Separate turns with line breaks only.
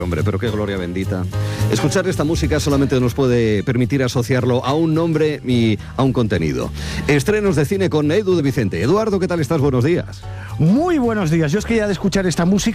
Hombre, pero qué gloria bendita. Escuchar esta música solamente nos puede permitir asociarlo a un nombre y a un contenido. Estrenos de cine con Edu de Vicente. Eduardo, ¿qué tal estás? Buenos días.
Muy buenos días. Yo es que ya de escuchar esta música